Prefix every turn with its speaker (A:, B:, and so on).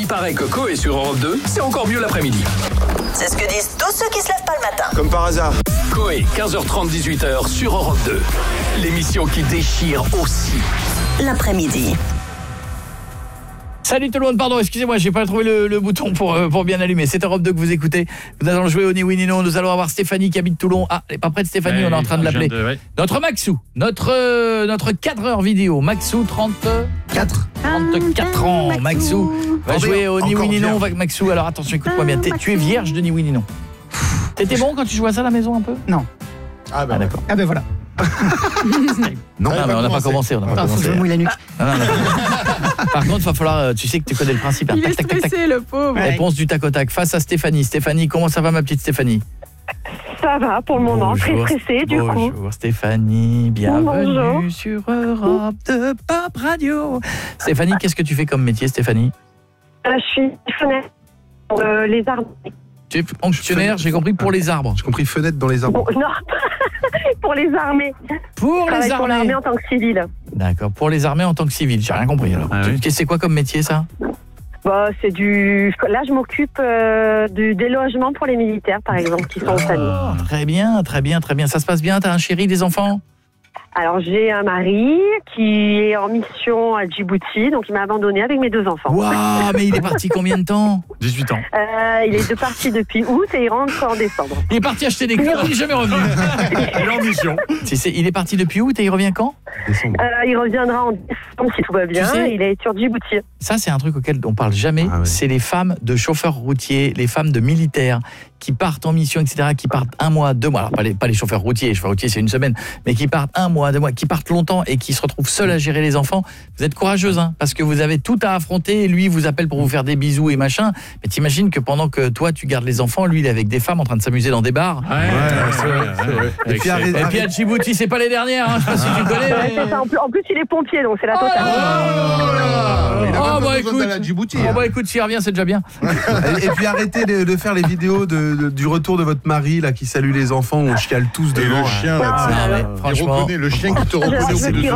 A: Il paraît que Coé sur Europe 2, c'est encore mieux l'après-midi.
B: C'est ce que disent tous ceux qui se lèvent pas le matin.
C: Comme par hasard.
A: Coé, 15h30, 18h sur Europe 2. L'émission qui déchire aussi.
B: L'après-midi.
D: Salut tout le monde, pardon, excusez-moi, j'ai pas trouvé le bouton pour bien allumer. C'est Europe 2 que vous écoutez. Nous allons jouer au Ni Oui Ni Non. Nous allons avoir Stéphanie qui habite Toulon. Ah, elle est pas prête Stéphanie, on est en train de l'appeler. Notre Maxou, notre cadreur vidéo, Maxou 34 ans. Maxou va jouer au Ni Oui Ni Non. Maxou, alors attention, écoute-moi bien. Tu es vierge de Ni Oui Ni Non. T'étais bon quand tu jouais à ça à la maison un peu?
E: Non.
D: Ah d'accord.
E: Ah ben voilà.
D: Non, mais on n'a pas commencé.
E: Faut que je me mouille la nuque.
D: Non. Par contre, il va falloir, tu sais que tu connais le principe.
F: Il est stressé, le pauvre.
D: Réponse du tac au tac face à Stéphanie. Stéphanie, comment ça va ma petite Stéphanie?
G: Ça va pour le moment, très stressée du coup.
D: Bonjour Stéphanie, bienvenue sur Europe 2 Pop Radio. Stéphanie, qu'est-ce que tu fais comme métier Stéphanie?
G: Je suis fenêtre pour les arbres.
D: Tu es fonctionnaire, j'ai compris, pour les arbres.
C: J'ai compris fenêtre dans les arbres.
G: Bon, non, pour les armées.
D: Pour les armées.
G: Pour l'armée en tant que civil.
D: D'accord, pour les armées en tant que civil, j'ai rien compris alors. C'est quoi comme métier ça?
G: Bah, c'est là je m'occupe des logements pour les militaires par exemple qui sont en famille.
D: Très bien. Ça se passe bien, t'as un chéri, des enfants?
G: Alors j'ai un mari qui est en mission à Djibouti, donc il m'a abandonné avec mes 2 enfants.
D: Waouh, mais il est parti combien de temps?
C: 18 ans.
G: Il est parti depuis août et il rentre en décembre.
D: Il est parti acheter des clés, il n'est jamais revenu.
C: Il est en mission.
D: Il est parti depuis août et il revient quand?
G: Il reviendra en décembre si tout va bien. Tu sais, il est sur Djibouti.
D: Ça, c'est un truc auquel on parle jamais. C'est les femmes de chauffeurs routiers, les femmes de militaires qui partent en mission, etc., qui partent 1 mois, 2 mois. Alors, pas les chauffeurs routiers. Les chauffeurs routiers, c'est 1 semaine. Mais qui partent 1 mois, 2 mois, qui partent longtemps et qui se retrouvent seuls à gérer les enfants. Vous êtes courageuse, hein, parce que vous avez tout à affronter. Et lui, il vous appelle pour vous faire des bisous et machin. Mais t'imagines que pendant que toi, tu gardes les enfants, lui, il est avec des femmes en train de s'amuser dans des bars.
C: C'est vrai.
D: Et puis à Djibouti, c'est pas les dernières, hein, je sais pas si tu connais.
G: C'est ça. En plus, il est pompier, donc c'est la totale.
D: Écoute, s'il revient, c'est déjà bien.
C: Et puis arrêtez de faire les vidéos du retour de votre mari là qui salue les enfants, on chiale tous devant.
H: Et le chien là,
D: franchement,
H: le chien qui te reconnaît au bout de